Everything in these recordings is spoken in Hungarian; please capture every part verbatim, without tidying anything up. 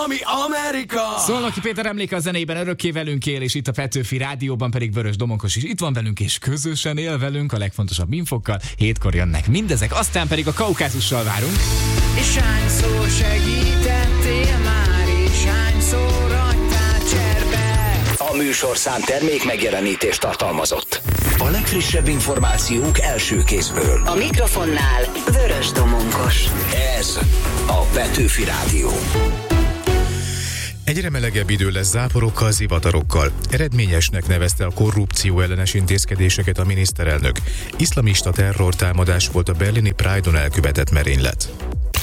ami Amerika. Szolnoki Péter emléke a zenében örökké velünk él, és itt a Petőfi Rádióban pedig Vörös Domonkos is itt van velünk, és közösen él velünk a legfontosabb infokkal. Hétkor jönnek mindezek, aztán pedig a Kaukázussal várunk. És hányszor segítettél már, és hányszor adtál cserbe. A műsorszám termék megjelenítést tartalmazott. A legfrissebb információk első kézből. A mikrofonnál Vörös Domonkos. Ez a Petőfi Rádió. Egyre melegebb idő lesz záporokkal, zivatarokkal. Eredményesnek nevezte a korrupció ellenes intézkedéseket a miniszterelnök. Iszlamista terrortámadás volt a berlini Pride-on elkövetett merénylet.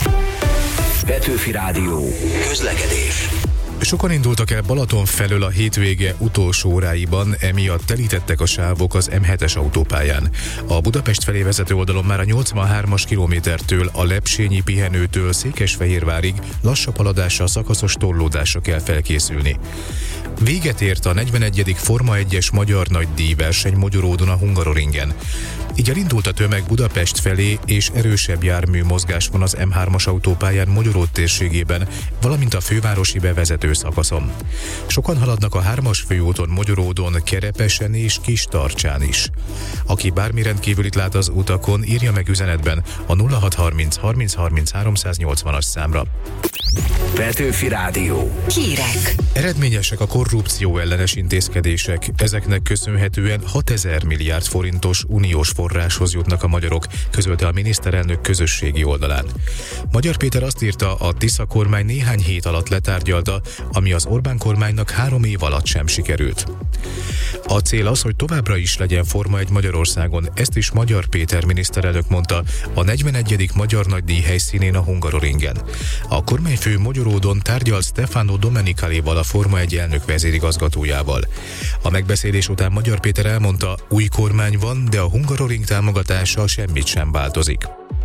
Petőfi Rádió. Közlekedés. Sokan indultak el Balaton felől a hétvége utolsó óráiban, emiatt telítettek a sávok az em hetes autópályán. A Budapest felé vezető oldalon már a nyolcvanhármas kilométertől a Lepsényi pihenőtől Székesfehérvárig lassabb haladással szakaszos torlódásra kell felkészülni. Véget ért a negyvenegyedik Forma egyes magyar nagydíjverseny Mogyoródon a Hungaroringen. Így elindult a tömeg Budapest felé, és erősebb jármű mozgás van az em hármas autópályán Mogyoród térségében, valamint a fővárosi bevezető szakaszon. Sokan haladnak a hármas főúton Mogyoródon, Kerepesen és Kistarcsán is. Aki bármi rendkívülit lát az utakon, írja meg üzenetben a nulla hat harminc harminc harminc háromszáznyolcvanas számra. Petőfi Rádió. Hírek. Eredményesek a korrupció ellenes intézkedések. Ezeknek köszönhetően hatezer milliárd forintos uniós forráshoz jutnak a magyarok, közölte a miniszterelnök közösségi oldalán. Magyar Péter azt írta, a Tisza kormány néhány hét alatt letárgyalta, ami az Orbán kormánynak három év alatt sem sikerült. A cél az, hogy továbbra is legyen Forma egy Magyarországon, ezt is Magyar Péter miniszterelnök mondta a negyvenegyedik Magyar Nagydíj helyszínén a Hungaroringen. A kormányfő Mogyoródon tárgyalt Stefano Domenicalival, a Forma egy elnök vezérigazgatójával. A megbeszélés után Magyar Péter elmondta, új kormány van, de a Hungaroring támogatása semmit sem változik.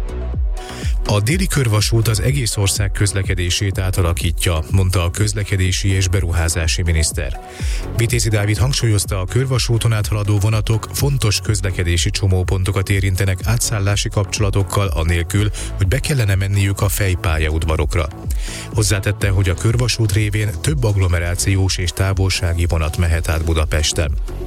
A déli körvasút az egész ország közlekedését átalakítja, mondta a közlekedési és beruházási miniszter. Vitézi Dávid hangsúlyozta, a körvasúton áthaladó vonatok fontos közlekedési csomópontokat érintenek átszállási kapcsolatokkal, anélkül, hogy be kellene menniük a fejpályaudvarokra. Hozzátette, hogy a körvasút révén több agglomerációs és távolsági vonat mehet át Budapesten.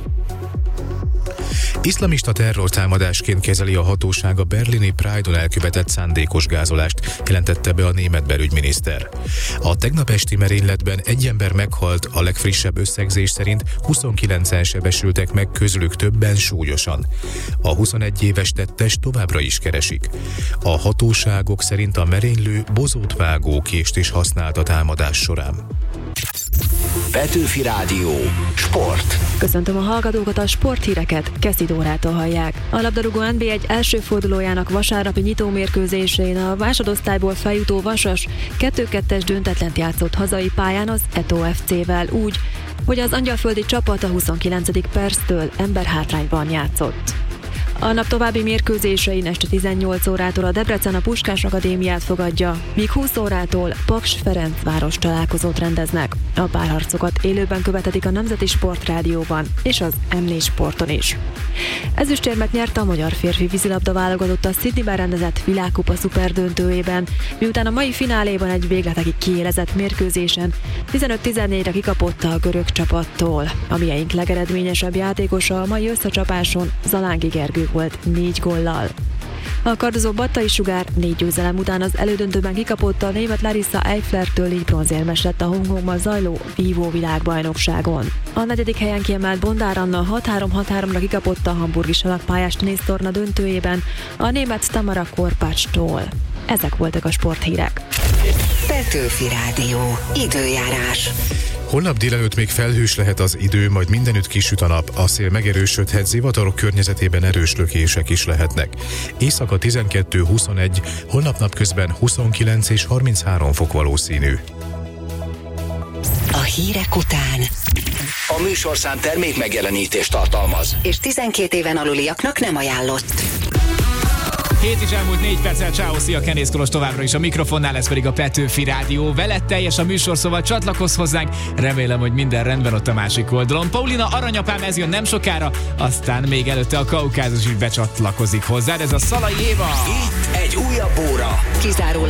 Iszlamista terrortámadásként kezeli a hatóság a berlini Pride-on elkövetett szándékos gázolást, jelentette be a német belügyminiszter. A tegnap esti merényletben egy ember meghalt, a legfrissebb összegzés szerint huszonkilencen sebesültek meg, közülük többen súlyosan. A huszonegy éves tettest továbbra is keresik. A hatóságok szerint a merénylő bozótvágó kést is használt a támadás során. Petőfi Rádió. Sport. Köszöntöm a hallgatókat, a sporthíreket Keszi Dórától hallják. A labdarúgó en bé egy első fordulójának vasárnapi nyitómérkőzésén a másodosztályból feljutó Vasas kettő kettes döntetlent játszott hazai pályán az Eto ef cé-vel úgy, hogy az angyalföldi csapat a huszonkilencedik perctől emberhátrányban játszott. A nap további mérkőzésein este tizennyolc órától a Debrecen a Puskás Akadémiát fogadja, míg húsz órától Paks Ferencváros találkozót rendeznek. A párharcokat élőben követhetik a Nemzeti Sportrádióban és az em négy Sporton is. Ezüstérmet nyert a magyar férfi vízilabda válogatott a Sydneyben rendezett világkupa szuperdöntőjében, miután a mai fináléban egy végletekig kiélezett mérkőzésen tizenöt tizennégyre kikapott a görög csapattól. A mieink legeredményesebb játékosa a mai összecsapáson Zalángi Gergő volt négy góllal. A kardozó Battai Sugár négy győzelem után az elődöntőben kikapott a német Larissa Eiflertől, így bronzérmes lett a Hongkongban zajló vívó világbajnokságon. A negyedik helyen kiemelt Bondár Anna hat három hat háromra kikapott a hamburgi salakpályás tenisztorna döntőjében a német Tamara Korpácstól. Ezek voltak a sporthírek. Petőfi Rádió. Időjárás. Holnap délelőtt még felhős lehet az idő, majd mindenütt kisüt a nap, a szél megerősödhet, zivatarok környezetében erős lökések is lehetnek. Éjszaka tizenkettő huszonegy, holnap napközben huszonkilenc és harminchárom fok valószínű. A hírek után A műsorszám termék megjelenítést tartalmaz. és tizenkét éven aluliaknak nem ajánlott. Hét is elmúlt négy perccel, ciao, szia, Kenész Kolos továbbra is a mikrofonnál, ez pedig a Petőfi Rádió. Veled teljes a műsor, szóval csatlakozz hozzánk, remélem, hogy minden rendben ott a másik oldalon. Paulina aranyapám, ez jön nem sokára, aztán még előtte a Kaukázus is becsatlakozik hozzád, ez a Szalai Éva. Itt egy újabb óra. Kizárólag